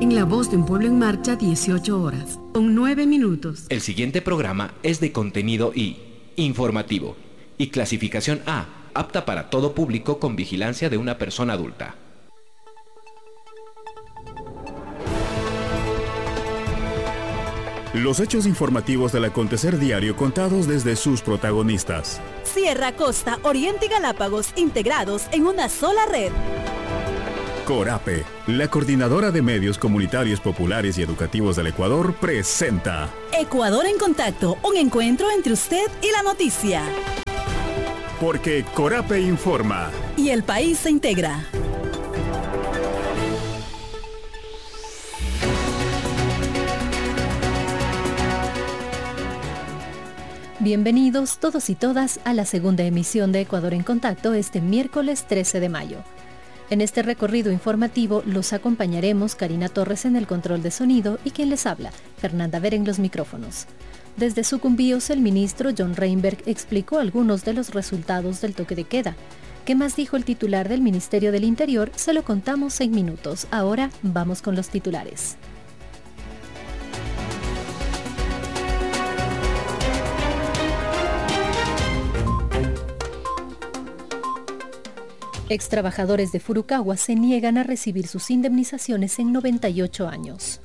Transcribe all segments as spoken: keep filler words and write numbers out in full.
En La Voz de un Pueblo en Marcha, dieciocho horas, con nueve minutos. El siguiente programa es de contenido I, informativo, y clasificación A, apta para todo público con vigilancia de una persona adulta. Los hechos informativos del acontecer diario contados desde sus protagonistas. Sierra, Costa, Oriente y Galápagos integrados en una sola red. Corape, la coordinadora de medios comunitarios populares y educativos del Ecuador, presenta Ecuador en Contacto, un encuentro entre usted y la noticia. Porque Corape informa. Y el país se integra. Bienvenidos todos y todas a la segunda emisión de Ecuador en Contacto este miércoles trece de mayo. En este recorrido informativo los acompañaremos Karina Torres en el control de sonido y quien les habla, Fernanda Ver en los micrófonos. Desde Sucumbíos, el ministro John Reinberg explicó algunos de los resultados del toque de queda. ¿Qué más dijo el titular del Ministerio del Interior? Se lo contamos en minutos. Ahora vamos con los titulares. Extrabajadores de Furukawa se niegan a recibir sus indemnizaciones en noventa y ocho años.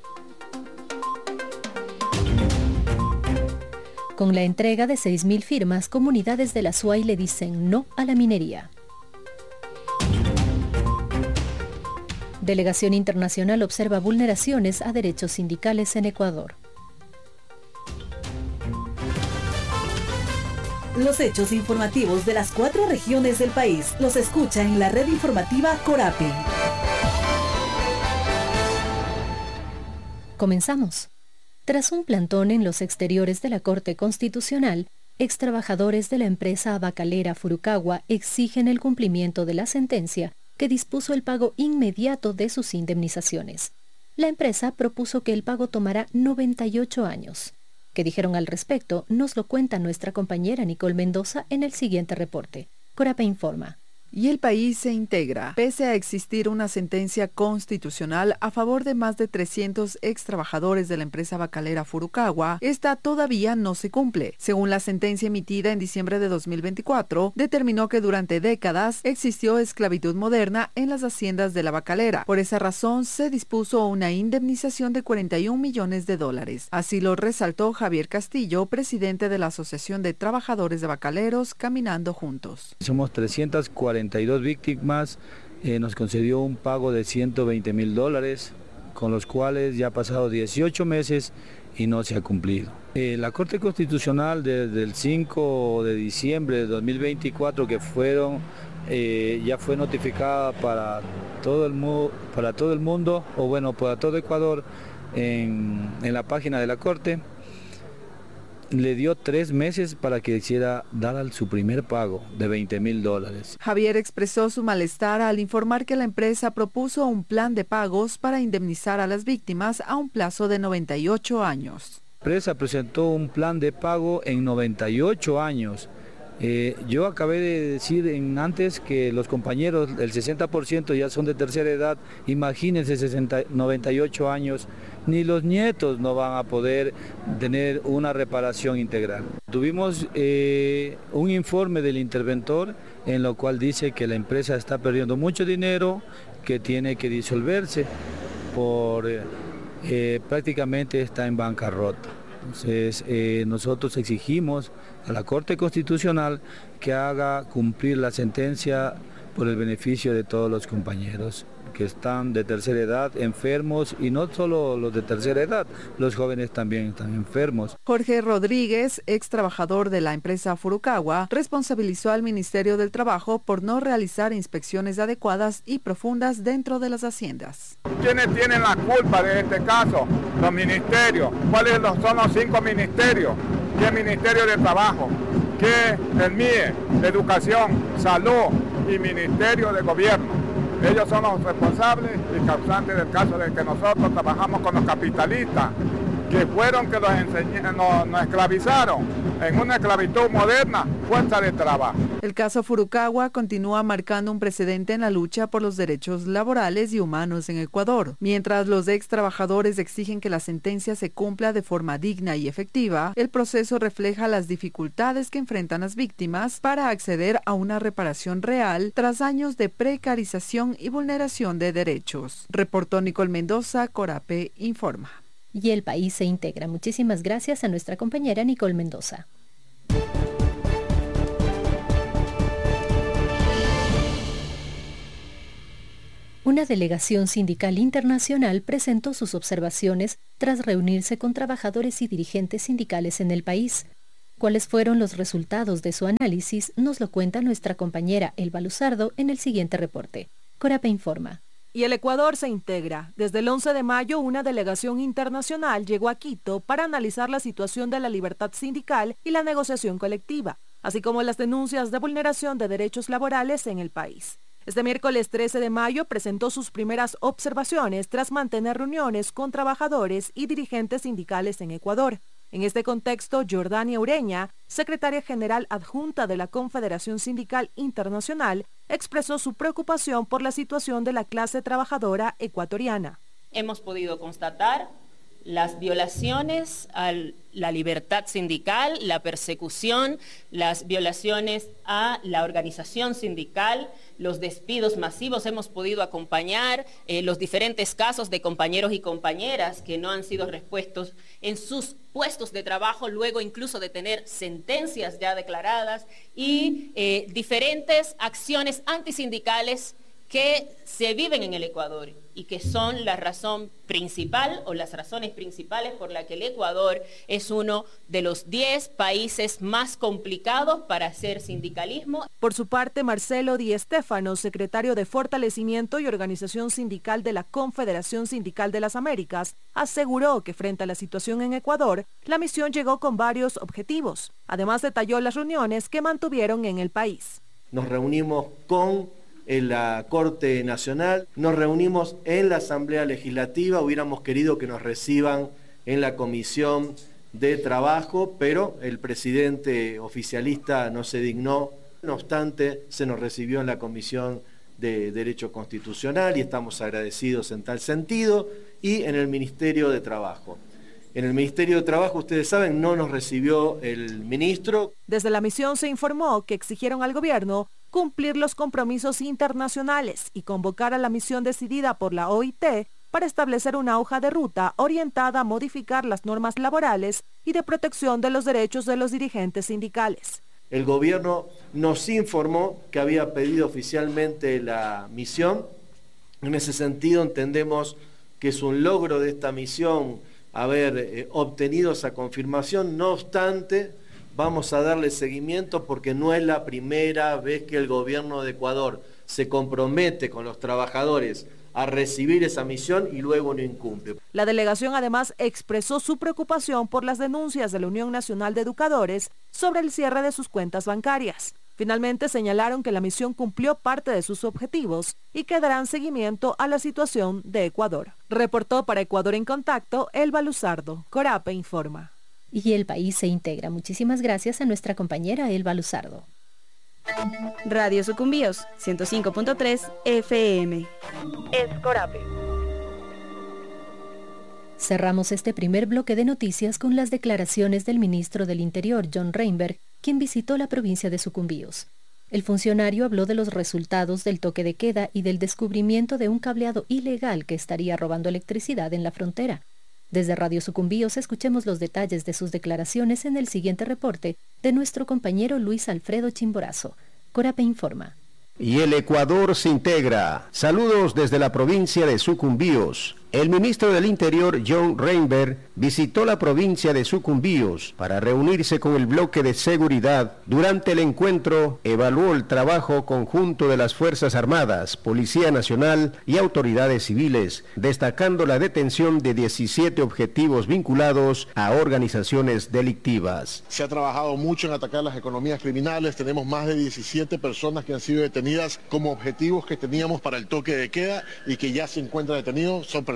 Con la entrega de seis mil firmas, comunidades de la S U A Y le dicen no a la minería. Delegación internacional observa vulneraciones a derechos sindicales en Ecuador. Los hechos informativos de las cuatro regiones del país los escucha en la red informativa Corape. Comenzamos. Tras un plantón en los exteriores de la Corte Constitucional, extrabajadores de la empresa tabacalera Furukawa exigen el cumplimiento de la sentencia que dispuso el pago inmediato de sus indemnizaciones. La empresa propuso que el pago tomará noventa y ocho años. ¿Qué dijeron al respecto? Nos lo cuenta nuestra compañera Nicole Mendoza en el siguiente reporte. Corape informa. Y el país se integra. Pese a existir una sentencia constitucional a favor de más de trescientos ex trabajadores de la empresa tabacalera Furukawa, esta todavía no se cumple. Según la sentencia emitida en diciembre de dos mil veinticuatro, determinó que durante décadas existió esclavitud moderna en las haciendas de la tabacalera. Por esa razón, se dispuso una indemnización de cuarenta y un millones de dólares. Así lo resaltó Javier Castillo, presidente de la Asociación de Trabajadores de Tabacaleros Caminando Juntos. Somos trescientas cuarenta y dos víctimas, eh, nos concedió un pago de ciento veinte mil dólares, con los cuales ya ha pasado dieciocho meses y no se ha cumplido. Eh, la Corte Constitucional desde el cinco de diciembre de dos mil veinticuatro, que fueron, eh, ya fue notificada para todo el, mu para todo el mundo, o bueno, para todo Ecuador, en, en la página de la Corte, le dio tres meses para que hiciera dar su primer pago de veinte mil dólares. Javier expresó su malestar al informar que la empresa propuso un plan de pagos para indemnizar a las víctimas a un plazo de noventa y ocho años. La empresa presentó un plan de pago en noventa y ocho años. Eh, yo acabé de decir en antes que los compañeros, el sesenta por ciento ya son de tercera edad. Imagínense, sesenta, noventa y ocho años, ni los nietos no van a poder tener una reparación integral. Tuvimos eh, un informe del interventor en lo cual dice que la empresa está perdiendo mucho dinero, que tiene que disolverse, por eh, eh, prácticamente está en bancarrota. Entonces eh, nosotros exigimos a la Corte Constitucional que haga cumplir la sentencia por el beneficio de todos los compañeros que están de tercera edad, enfermos, y no solo los de tercera edad, los jóvenes también están enfermos. Jorge Rodríguez, ex trabajador de la empresa Furukawa, responsabilizó al Ministerio del Trabajo por no realizar inspecciones adecuadas y profundas dentro de las haciendas. ¿Quiénes tienen la culpa de este caso? Los ministerios. ¿Cuáles son los cinco ministerios? ¿Qué Ministerio de Trabajo? ¿Qué el M I E, Educación, Salud y Ministerio de Gobierno? Ellos son los responsables y causantes del caso de que nosotros trabajamos con los capitalistas, que fueron que los enseñé, nos, nos esclavizaron en una esclavitud moderna, fuerza de trabajo. El caso Furukawa continúa marcando un precedente en la lucha por los derechos laborales y humanos en Ecuador. Mientras los ex trabajadores exigen que la sentencia se cumpla de forma digna y efectiva, el proceso refleja las dificultades que enfrentan las víctimas para acceder a una reparación real tras años de precarización y vulneración de derechos. Reportó Nicole Mendoza, Corape Informa. Y El País se integra. Muchísimas gracias a nuestra compañera Nicole Mendoza. Una delegación sindical internacional presentó sus observaciones tras reunirse con trabajadores y dirigentes sindicales en el país. ¿Cuáles fueron los resultados de su análisis? Nos lo cuenta nuestra compañera Elba Luzardo en el siguiente reporte. Corape Informa. Y el Ecuador se integra. Desde el once de mayo, una delegación internacional llegó a Quito para analizar la situación de la libertad sindical y la negociación colectiva, así como las denuncias de vulneración de derechos laborales en el país. Este miércoles trece de mayo presentó sus primeras observaciones tras mantener reuniones con trabajadores y dirigentes sindicales en Ecuador. En este contexto, Jordania Ureña, secretaria general adjunta de la Confederación Sindical Internacional, expresó su preocupación por la situación de la clase trabajadora ecuatoriana. Hemos podido constatar las violaciones a la libertad sindical, la persecución, las violaciones a la organización sindical, los despidos masivos. Hemos podido acompañar eh, los diferentes casos de compañeros y compañeras que no han sido repuestos en sus puestos de trabajo, luego incluso de tener sentencias ya declaradas y eh, diferentes acciones antisindicales que se viven en el Ecuador y que son la razón principal o las razones principales por las que el Ecuador es uno de los diez países más complicados para hacer sindicalismo. Por su parte, Marcelo Di Stéfano, secretario de Fortalecimiento y Organización Sindical de la Confederación Sindical de las Américas, aseguró que frente a la situación en Ecuador, la misión llegó con varios objetivos. Además, detalló las reuniones que mantuvieron en el país. Nos reunimos con en la Corte Nacional, nos reunimos en la Asamblea Legislativa, hubiéramos querido que nos reciban en la Comisión de Trabajo, pero el presidente oficialista no se dignó, no obstante se nos recibió en la Comisión de Derecho Constitucional y estamos agradecidos en tal sentido, y en el Ministerio de Trabajo. En el Ministerio de Trabajo, ustedes saben, no nos recibió el ministro. Desde la misión se informó que exigieron al gobierno cumplir los compromisos internacionales y convocar a la misión decidida por la O I T para establecer una hoja de ruta orientada a modificar las normas laborales y de protección de los derechos de los dirigentes sindicales. El gobierno nos informó que había pedido oficialmente la misión. En ese sentido entendemos que es un logro de esta misión haber eh, obtenido esa confirmación. No obstante, vamos a darle seguimiento porque no es la primera vez que el gobierno de Ecuador se compromete con los trabajadores a recibir esa misión y luego no incumple. La delegación además expresó su preocupación por las denuncias de la Unión Nacional de Educadores sobre el cierre de sus cuentas bancarias. Finalmente señalaron que la misión cumplió parte de sus objetivos y que darán seguimiento a la situación de Ecuador. Reportó para Ecuador en Contacto, Elba Luzardo. Corape Informa. Y El País se integra. Muchísimas gracias a nuestra compañera Elba Luzardo. Radio Sucumbíos, ciento cinco punto tres F M. Es Corape. Cerramos este primer bloque de noticias con las declaraciones del ministro del Interior, John Reinberg, quien visitó la provincia de Sucumbíos. El funcionario habló de los resultados del toque de queda y del descubrimiento de un cableado ilegal que estaría robando electricidad en la frontera. Desde Radio Sucumbíos escuchemos los detalles de sus declaraciones en el siguiente reporte de nuestro compañero Luis Alfredo Chimborazo. Corape Informa. Y el Ecuador se integra. Saludos desde la provincia de Sucumbíos. El ministro del Interior, John Reinberg, visitó la provincia de Sucumbíos para reunirse con el bloque de seguridad. Durante el encuentro, evaluó el trabajo conjunto de las Fuerzas Armadas, Policía Nacional y autoridades civiles, destacando la detención de diecisiete objetivos vinculados a organizaciones delictivas. Se ha trabajado mucho en atacar las economías criminales. Tenemos más de diecisiete personas que han sido detenidas como objetivos que teníamos para el toque de queda y que ya se encuentran detenidos. Son personas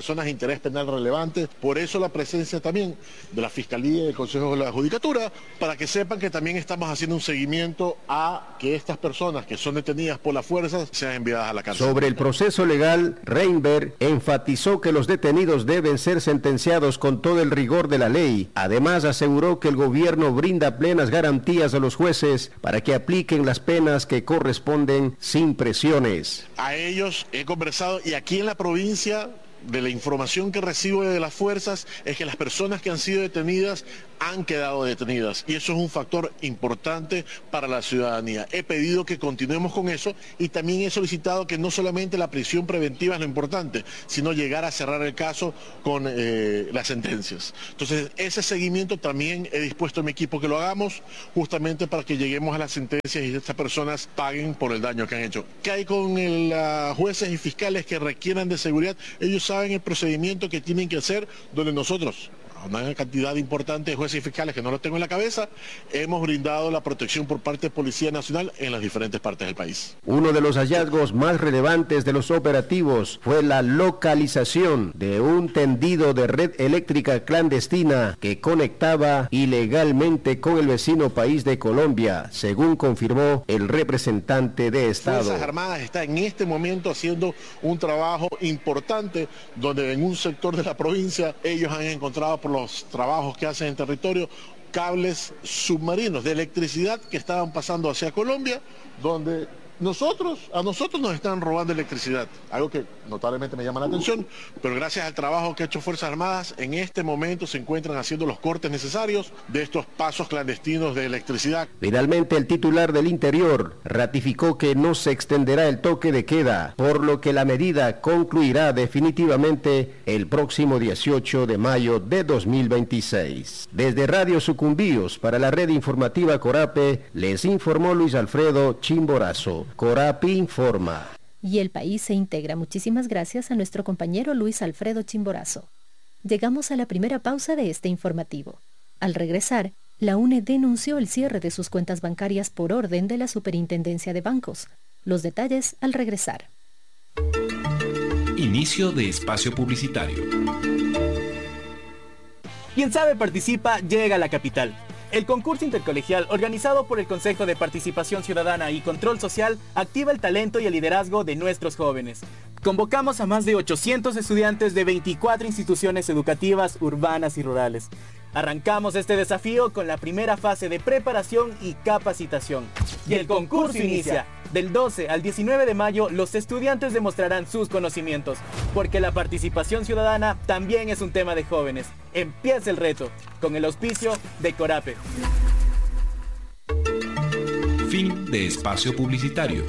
personas de interés penal relevante. Por eso la presencia también de la Fiscalía y del Consejo de la Judicatura, para que sepan que también estamos haciendo un seguimiento a que estas personas que son detenidas por las fuerzas sean enviadas a la cárcel. Sobre el proceso legal, Reinberg enfatizó que los detenidos deben ser sentenciados con todo el rigor de la ley. Además, aseguró que el gobierno brinda plenas garantías a los jueces para que apliquen las penas que corresponden sin presiones. A ellos he conversado y aquí en la provincia, de la información que recibo de las fuerzas, es que las personas que han sido detenidas han quedado detenidas y eso es un factor importante para la ciudadanía. He pedido que continuemos con eso y también he solicitado que no solamente la prisión preventiva es lo importante, sino llegar a cerrar el caso con eh, las sentencias. Entonces, ese seguimiento también he dispuesto a mi equipo que lo hagamos, justamente para que lleguemos a las sentencias y estas personas paguen por el daño que han hecho. ¿Qué hay con el, uh, jueces y fiscales que requieran de seguridad? Ellos saben el procedimiento que tienen que hacer, donde nosotros, una cantidad importante de jueces y fiscales que no lo tengo en la cabeza, hemos brindado la protección por parte de Policía Nacional en las diferentes partes del país. Uno de los hallazgos más relevantes de los operativos fue la localización de un tendido de red eléctrica clandestina que conectaba ilegalmente con el vecino país de Colombia, según confirmó el representante de Estado. Fuerzas Armadas está en este momento haciendo un trabajo importante donde en un sector de la provincia ellos han encontrado por los trabajos que hacen en territorio cables submarinos de electricidad que estaban pasando hacia Colombia, donde nosotros, a nosotros nos están robando electricidad, algo que notablemente me llama la atención, pero gracias al trabajo que ha hecho Fuerzas Armadas, en este momento se encuentran haciendo los cortes necesarios de estos pasos clandestinos de electricidad. Finalmente, el titular del Interior ratificó que no se extenderá el toque de queda, por lo que la medida concluirá definitivamente el próximo dieciocho de mayo de dos mil veintiséis. Desde Radio Sucumbíos, para la red informativa Corape, les informó Luis Alfredo Chimborazo. Corape informa. Y el país se integra. Muchísimas gracias a nuestro compañero Luis Alfredo Chimborazo. Llegamos a la primera pausa de este informativo. Al regresar, la U N E denunció el cierre de sus cuentas bancarias por orden de la Superintendencia de Bancos. Los detalles al regresar. Inicio de espacio publicitario. Quien sabe participa, llega a la capital. El concurso intercolegial organizado por el Consejo de Participación Ciudadana y Control Social activa el talento y el liderazgo de nuestros jóvenes. Convocamos a más de ochocientos estudiantes de veinticuatro instituciones educativas urbanas y rurales. Arrancamos este desafío con la primera fase de preparación y capacitación. Y el concurso inicia. Del doce al diecinueve de mayo, los estudiantes demostrarán sus conocimientos, porque la participación ciudadana también es un tema de jóvenes. Empieza el reto, con el auspicio de Corape. Fin de espacio publicitario.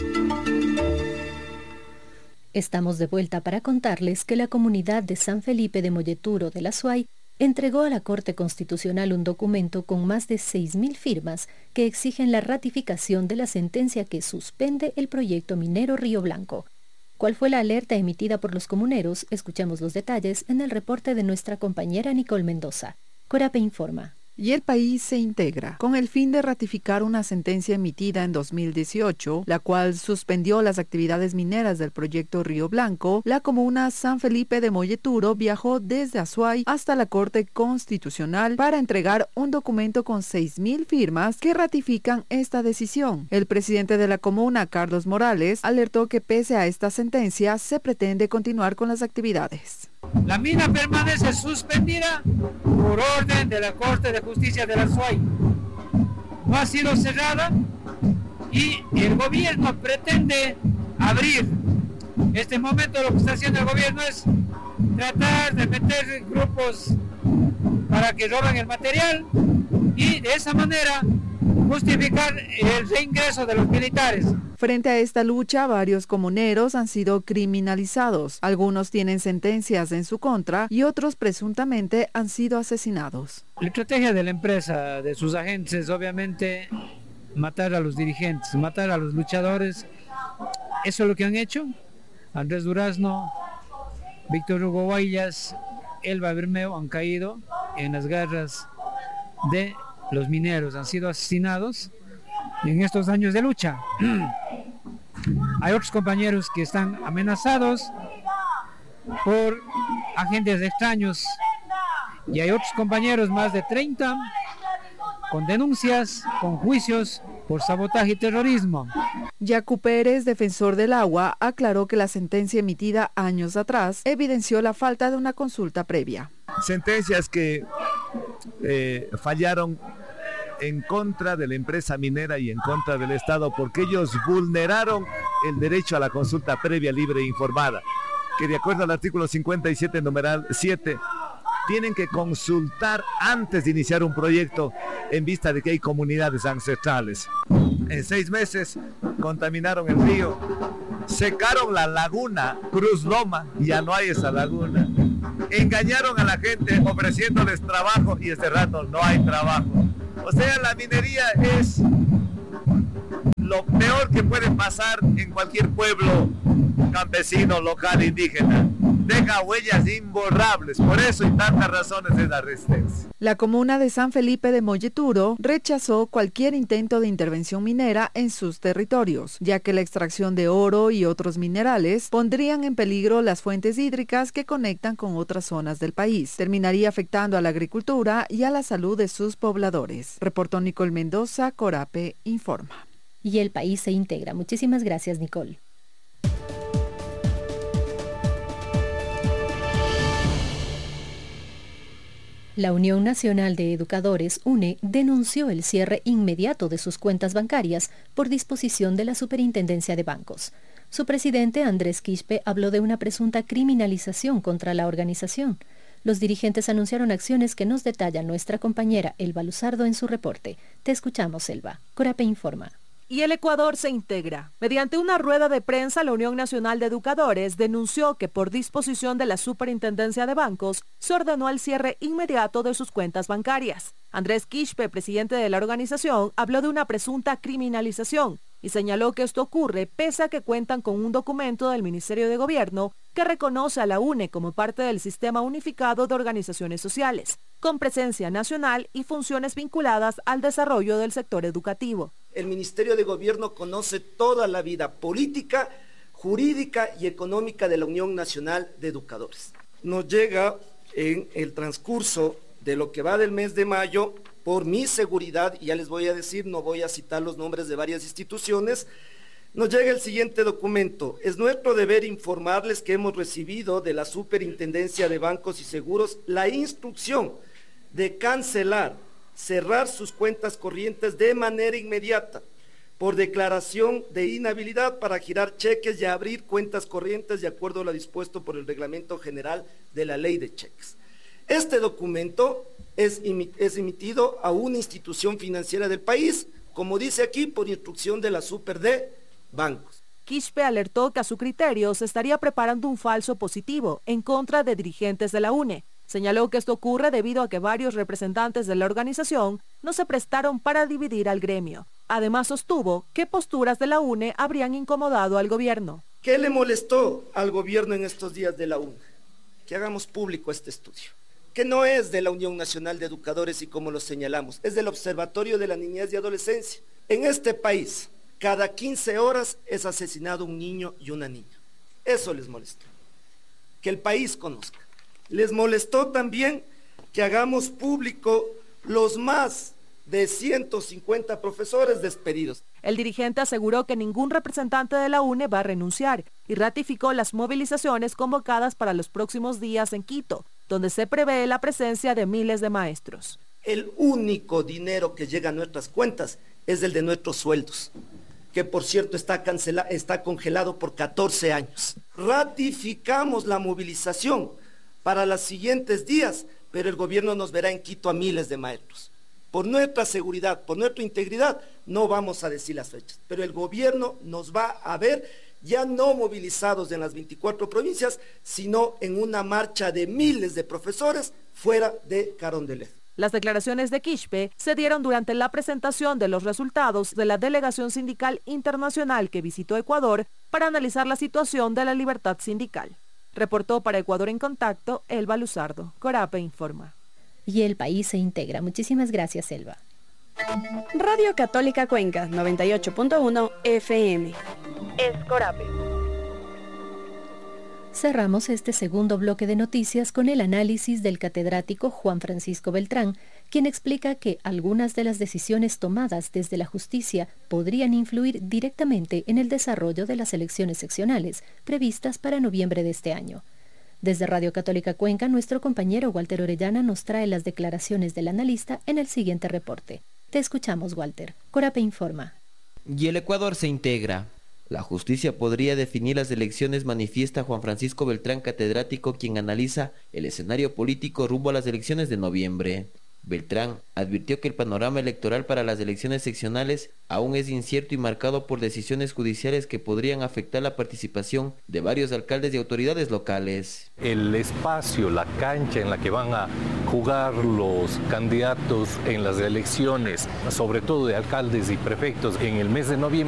Estamos de vuelta para contarles que la comunidad de San Felipe de Molleturo de la Suay entregó a la Corte Constitucional un documento con más de seis mil firmas que exigen la ratificación de la sentencia que suspende el proyecto minero Río Blanco. ¿Cuál fue la alerta emitida por los comuneros? Escuchamos los detalles en el reporte de nuestra compañera Nicole Mendoza. Corape informa. Y el país se integra, con el fin de ratificar una sentencia emitida en dos mil dieciocho, la cual suspendió las actividades mineras del proyecto Río Blanco. La comuna San Felipe de Molleturo viajó desde Azuay hasta la Corte Constitucional para entregar un documento con seis mil firmas que ratifican esta decisión. El presidente de la comuna, Carlos Morales, alertó que pese a esta sentencia, se pretende continuar con las actividades. La mina permanece suspendida por orden de la Corte de Justicia de la Azuay. No ha sido cerrada y el gobierno pretende abrir. Este momento lo que está haciendo el gobierno es tratar de meter grupos para que roben el material y de esa manera justificar el reingreso de los militares. Frente a esta lucha, varios comuneros han sido criminalizados. Algunos tienen sentencias en su contra y otros presuntamente han sido asesinados. La estrategia de la empresa, de sus agentes, es obviamente matar a los dirigentes, matar a los luchadores. Eso es lo que han hecho. Andrés Durazno, Víctor Hugo Guayas, Elba Bermeo han caído en las garras de los mineros, han sido asesinados en estos años de lucha. Hay otros compañeros que están amenazados por agentes extraños. Y hay otros compañeros, más de treinta, con denuncias, con juicios por sabotaje y terrorismo. Yacu Pérez, defensor del agua, aclaró que la sentencia emitida años atrás evidenció la falta de una consulta previa. Sentencias que eh, fallaron en contra de la empresa minera y en contra del Estado porque ellos vulneraron el derecho a la consulta previa, libre e informada, que de acuerdo al artículo cincuenta y siete, numeral siete, tienen que consultar antes de iniciar un proyecto en vista de que hay comunidades ancestrales. En seis meses contaminaron el río, secaron la laguna Cruz Loma, ya no hay esa laguna. Engañaron a la gente ofreciéndoles trabajo y este rato no hay trabajo. O sea, la minería es lo peor que puede pasar en cualquier pueblo campesino, local, indígena. Deja huellas imborrables, por eso y tantas razones de la resistencia. La comuna de San Felipe de Molleturo rechazó cualquier intento de intervención minera en sus territorios, ya que la extracción de oro y otros minerales pondrían en peligro las fuentes hídricas que conectan con otras zonas del país. Terminaría afectando a la agricultura y a la salud de sus pobladores. Reportó Nicole Mendoza, Corape informa. Y el país se integra. Muchísimas gracias, Nicole. La Unión Nacional de Educadores, U N E, denunció el cierre inmediato de sus cuentas bancarias por disposición de la Superintendencia de Bancos. Su presidente, Andrés Quispe, habló de una presunta criminalización contra la organización. Los dirigentes anunciaron acciones que nos detalla nuestra compañera Elba Luzardo en su reporte. Te escuchamos, Elba. Corape informa. Y el Ecuador se integra. Mediante una rueda de prensa, la Unión Nacional de Educadores denunció que por disposición de la Superintendencia de Bancos se ordenó el cierre inmediato de sus cuentas bancarias. Andrés Quispe, presidente de la organización, habló de una presunta criminalización y señaló que esto ocurre pese a que cuentan con un documento del Ministerio de Gobierno que reconoce a la U N E como parte del Sistema Unificado de Organizaciones Sociales, con presencia nacional y funciones vinculadas al desarrollo del sector educativo. El Ministerio de Gobierno conoce toda la vida política, jurídica y económica de la Unión Nacional de Educadores. Nos llega en el transcurso de lo que va del mes de mayo, por mi seguridad, y ya les voy a decir, no voy a citar los nombres de varias instituciones, nos llega el siguiente documento. Es nuestro deber informarles que hemos recibido de la Superintendencia de Bancos y Seguros la instrucción de cancelar, cerrar sus cuentas corrientes de manera inmediata por declaración de inhabilidad para girar cheques y abrir cuentas corrientes de acuerdo a lo dispuesto por el Reglamento General de la Ley de Cheques. Este documento es, es emitido a una institución financiera del país, como dice aquí, por instrucción de la Super de Bancos. Quispe alertó que a su criterio se estaría preparando un falso positivo en contra de dirigentes de la U N E. Señaló que esto ocurre debido a que varios representantes de la organización no se prestaron para dividir al gremio. Además sostuvo que posturas de la U N E habrían incomodado al gobierno. ¿Qué le molestó al gobierno en estos días de la U N E? Que hagamos público este estudio, que no es de la Unión Nacional de Educadores y como lo señalamos, es del Observatorio de la Niñez y Adolescencia. En este país, cada quince horas es asesinado un niño y una niña. Eso les molestó. Que el país conozca. Les molestó también que hagamos público los más de ciento cincuenta profesores despedidos. El dirigente aseguró que ningún representante de la U N E va a renunciar y ratificó las movilizaciones convocadas para los próximos días en Quito, donde se prevé la presencia de miles de maestros. El único dinero que llega a nuestras cuentas es el de nuestros sueldos, que por cierto está, cancela, está congelado por catorce años. Ratificamos la movilización para los siguientes días, pero el gobierno nos verá en Quito a miles de maestros. Por nuestra seguridad, por nuestra integridad, no vamos a decir las fechas, pero el gobierno nos va a ver ya no movilizados en las veinticuatro provincias, sino en una marcha de miles de profesores fuera de Carondelet. Las declaraciones de Quispe se dieron durante la presentación de los resultados de la delegación sindical internacional que visitó Ecuador para analizar la situación de la libertad sindical. Reportó para Ecuador en Contacto, Elba Luzardo. Corape informa. Y el país se integra. Muchísimas gracias, Elba. Radio Católica Cuenca, noventa y ocho punto uno F M. Es Corape. Cerramos este segundo bloque de noticias con el análisis del catedrático Juan Francisco Beltrán, quien explica que algunas de las decisiones tomadas desde la justicia podrían influir directamente en el desarrollo de las elecciones seccionales previstas para noviembre de este año. Desde Radio Católica Cuenca, nuestro compañero Walter Orellana nos trae las declaraciones del analista en el siguiente reporte. Te escuchamos, Walter. Corape informa. Y el Ecuador se integra. La justicia podría definir las elecciones, manifiesta Juan Francisco Beltrán, catedrático, quien analiza el escenario político rumbo a las elecciones de noviembre. Beltrán advirtió que el panorama electoral para las elecciones seccionales aún es incierto y marcado por decisiones judiciales que podrían afectar la participación de varios alcaldes y autoridades locales. El espacio, la cancha en la que van a jugar los candidatos en las elecciones, sobre todo de alcaldes y prefectos en el mes de noviembre,